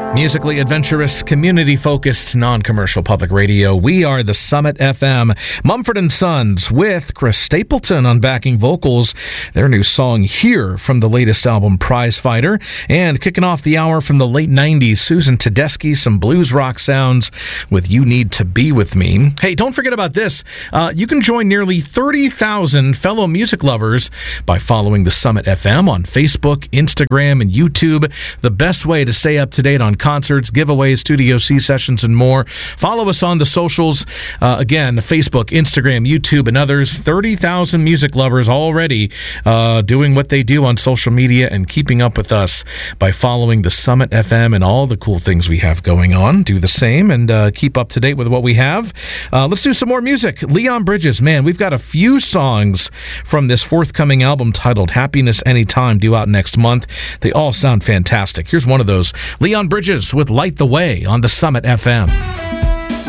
Musically adventurous, community-focused, non-commercial public radio. We are the Summit FM. Mumford & Sons with Chris Stapleton on backing vocals. Their new song Here from the latest album Prize Fighter. And kicking off the hour from the late 90s, Susan Tedeschi, some blues rock sounds with You Need to Be With Me. Hey, don't forget about this. You can join nearly 30,000 fellow music lovers by following the Summit FM on Facebook, Instagram, and YouTube. The best way to stay up to date on concerts, giveaways, Studio C sessions, and more. Follow us on the socials. Again, Facebook, Instagram, YouTube, and others. 30,000 music lovers already doing what they do on social media and keeping up with us by following the Summit FM and all the cool things we have going on. Do the same and keep up to date with what we have. Let's do some more music. Leon Bridges, man, we've got a few songs from this forthcoming album titled Happiness Anytime, due out next month. They all sound fantastic. Here's one of those. Leon Bridges with Light the Way on the Summit FM.